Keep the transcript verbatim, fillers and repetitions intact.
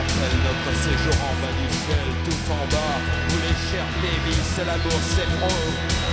rappelle notre séjour en bas du ciel, tout en bas, où les chairs dévissent, l'amour s'éprouve.